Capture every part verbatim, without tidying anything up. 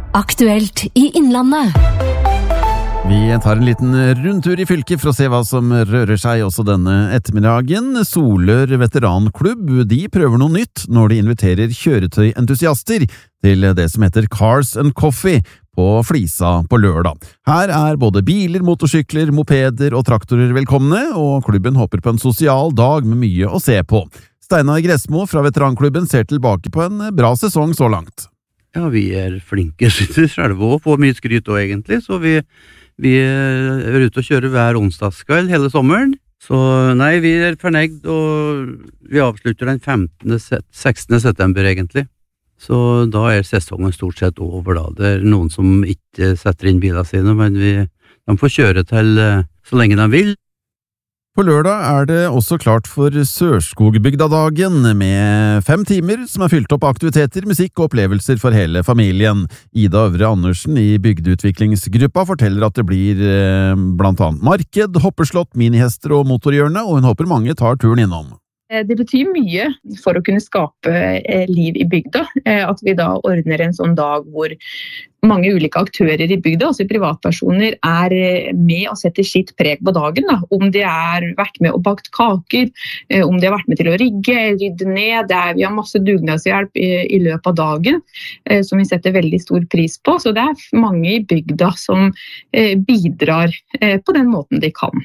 Aktuelt i Innlandet. Vi tar en liten rundtur i fylket for å se hva som rører seg også denne ettermiddagen. Solør veteranklubb, de prøver noe nytt når de inviterer kjøretøyentusiaster til det som heter Cars and Coffee på Flisa på lørdag. Her er både biler, motorsykler, mopeder og traktorer velkomne, og klubben håper på en sosial dag med mye å se på. Steinar Gressmo fra veteranklubben ser tilbake på en bra sesong så langt. Ja, vi er flinke selv og får mye skryt også egentlig, så vi Vi er ute og kjører hver onsdagskveld hele sommeren, så nei, vi er fornøyd, og vi avslutter den femtende, sekstende september egentlig. Så da er sesongen stort sett over da. Det er noen som ikke setter inn biler sine, men vi, de får kjøre til så lenge de vil. På lørdag er det også klart for Sørskogbygda-dagen, med fem timer som er fylt opp av aktiviteter, musikk og opplevelser for hele familien. Ida Øvre Andersen i bygdeutviklingsgruppa forteller at det blir eh, blant annet marked, hoppeslott, minihester og motorhjørne, og hun håper mange tar turen innom. Det betyr mye for å kunne skape liv i bygda, at vi da ordner en sånn dag hvor mange ulike aktører i bygda, også privatpersoner, er med og setter sitt preg på dagen. Da. Om de har vært med og bakt kaker, om de har vært med til å rigge, rydde ned. Det er, vi har masse dugnadshjelp i, i løpet av dagen, som vi setter veldig stor pris på. Så det er mange i bygda som bidrar på den måten de kan.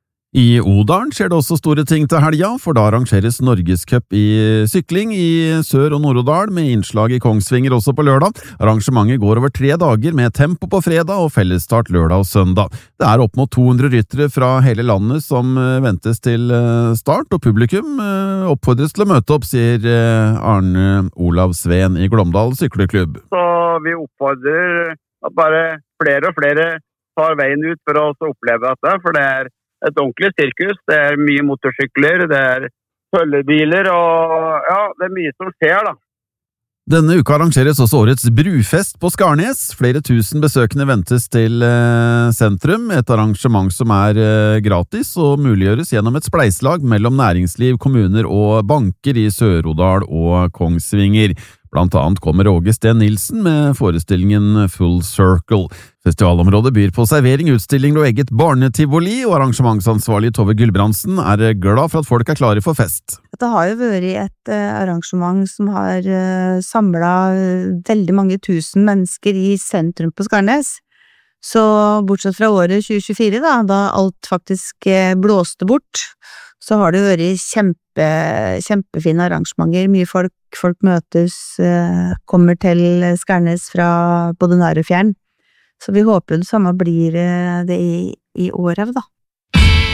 I Odalen skjer det også store ting til helga, for da arrangeres Norgescup i sykling i Sør- og Nord-Odal, med innslag i Kongsvinger også på lørdag. Arrangementet går over tre dager med tempo på fredag og fellesstart lørdag og søndag. Det er opp mot to hundre ryttere fra hele landet som ventes til start, og publikum oppfordres til å møte opp, sier Arne Olav Sveen i Glåmdal Sykkelklubb. Så vi oppfordrer at bare flere og flere tar veien ut for å oppleve dette, for det er et ordentlig sirkus. Det er mye motorsykler, det er følgebiler, og ja, det er mye som skjer da. Denne uka arrangeres også årets brufest på Skarnes. Flere tusen besøkende ventes til eh, sentrum, et arrangement som er eh, gratis og muliggjøres gjennom et spleiselag mellom næringsliv, kommuner og banker i Sør-Odal og Kongsvinger. Blant annet kommer Åge Sten Nilsen med forestillingen Full Circle. Festivalområdet byr på servering, utstillinger og eget barnetivoli, og arrangementsansvarlig Tove Gulbrandsen er glad for at folk er klare for fest. Det har jo vært et arrangement som har samlet veldig mange tusen mennesker i sentrum på Skarnes. Så bortsett fra året tjue tjuefire, da, da alt faktisk blåste bort, så har det vært kjempe, kjempefine arrangementer. Mye folk, folk møtes, kommer til Skarnes fra både nær og fjern. Så vi håper det samme blir det i, i året, da.